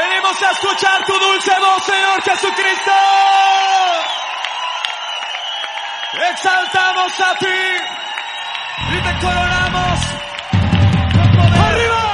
Venimos a escuchar tu dulce voz, Señor Jesucristo. Exaltamos a ti y te coronamos